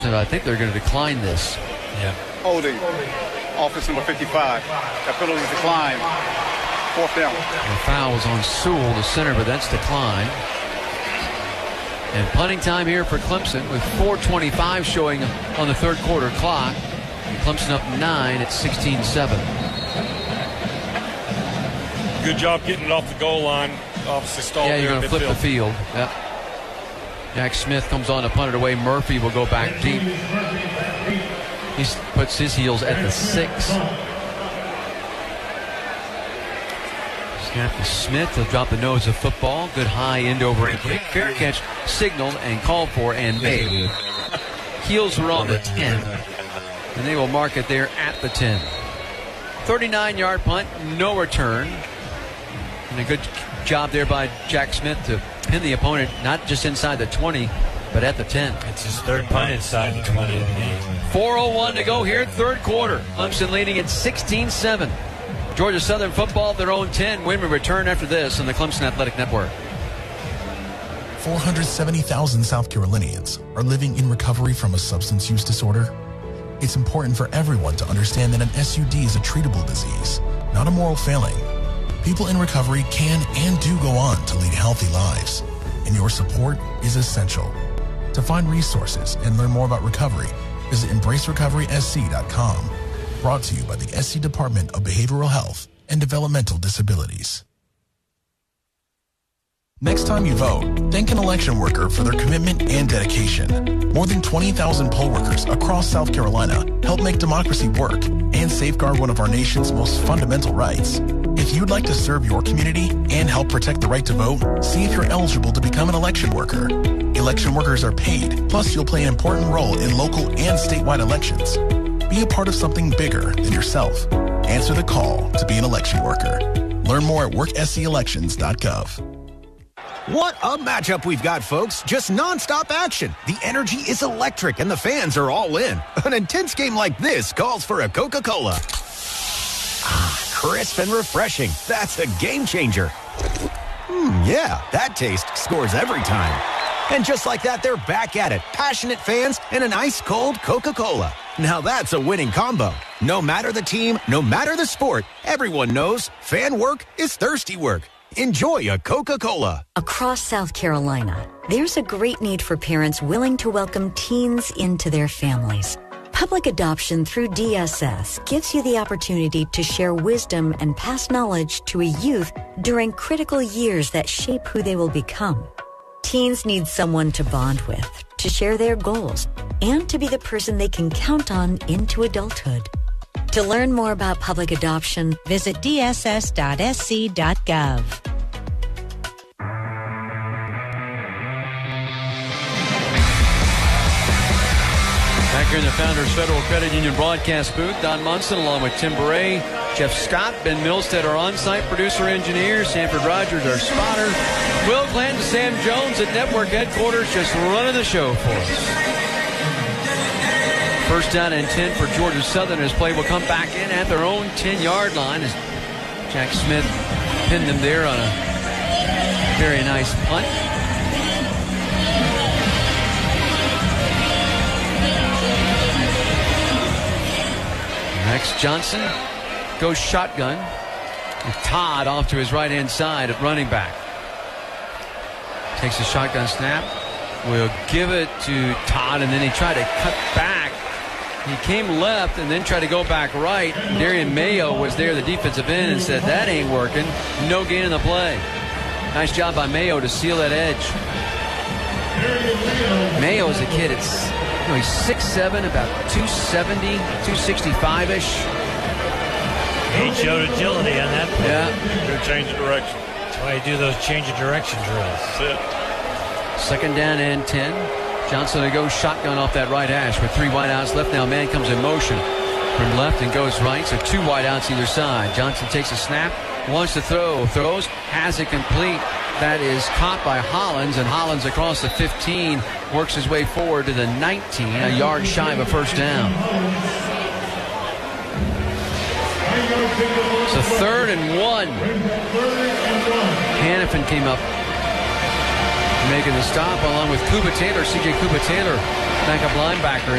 And I think they're going to decline this. Yeah. Holding. Offense number 55. That penalty declined. 4th down. The foul was on Sewell, the center, but that's declined. And punting time here for Clemson with 4:25 showing on the third quarter clock. And Clemson up 9 at 16-7. Good job getting it off the goal line. Obviously stalled Yeah, there. you're going to flip the field. Yep. Jack Smith comes on to punt it away. Murphy will go back deep. He puts his heels at the 6. Snap to Smith. He'll drop the nose of football. Good high end over end kick. Fair catch signaled and called for and made. Heels are on the 10. And they will mark it there at the 10. 39-yard punt. No return. And a good job there by Jack Smith to pin the opponent, not just inside the 20, but at the 10. It's his third punt inside the 20 of the game. 4:01 to go here, third quarter. Clemson leading at 16-7. Georgia Southern football, their own 10. When we return after this on the Clemson Athletic Network. 470,000 South Carolinians are living in recovery from a substance use disorder. It's important for everyone to understand that an SUD is a treatable disease, not a moral failing. People in recovery can and do go on to lead healthy lives, and your support is essential. To find resources and learn more about recovery, visit EmbraceRecoverySC.com. Brought to you by the SC Department of Behavioral Health and Developmental Disabilities. Next time you vote, thank an election worker for their commitment and dedication. More than 20,000 poll workers across South Carolina help make democracy work and safeguard one of our nation's most fundamental rights. If you'd like to serve your community and help protect the right to vote, see if you're eligible to become an election worker. Election workers are paid, plus you'll play an important role in local and statewide elections. Be a part of something bigger than yourself. Answer the call to be an election worker. Learn more at workscelections.gov. What a matchup we've got, folks. Just nonstop action. The energy is electric and the fans are all in. An intense game like this calls for a Coca-Cola. Crisp and refreshing. That's a game changer. Yeah, that taste scores every time. And just like that, they're back at it. Passionate fans and an ice-cold Coca-Cola. Now that's a winning combo. No matter the team, no matter the sport, everyone knows fan work is thirsty work. Enjoy a Coca-Cola. Across South Carolina, there's a great need for parents willing to welcome teens into their families. Public adoption through DSS gives you the opportunity to share wisdom and pass knowledge to a youth during critical years that shape who they will become. Teens need someone to bond with, to share their goals, and to be the person they can count on into adulthood. To learn more about public adoption, visit dss.sc.gov. Back here in the Founders Federal Credit Union broadcast booth, Don Munson along with Tim Bray, Jeff Scott, Ben Milstead, our on-site producer engineer, Sanford Rogers, our spotter, Will Clanton, Sam Jones at Network Headquarters, just running the show for us. First down and 10 for Georgia Southern as play will come back in at their own 10-yard line as Jack Smith pinned them there on a very nice punt. Next, Johnson goes shotgun. And Todd off to his right-hand side at running back. Takes a shotgun snap. Will give it to Todd, and then he tried to cut back. He came left and then tried to go back right. Darian Mayo was there, the defensive end, and said, that ain't working. No gain in the play. Nice job by Mayo to seal that edge. Mayo is a kid. He's 6'7", about 270, 265-ish. He showed agility on that play. Yeah. Good change of direction. That's why you do those change of direction drills. That's it. Second down and 10. Johnson to go shotgun off that right hash with 3 wideouts left. Now man comes in motion from left and goes right. So 2 wideouts either side. Johnson takes a snap, wants to throw, throws, has it complete. That is caught by Hollins, and Hollins across the 15 works his way forward to the 19, a yard shy of a first down. So 3rd and 1. Hannafin came up making the stop along with Cuba Taylor, C.J. Cuba Taylor, backup linebacker.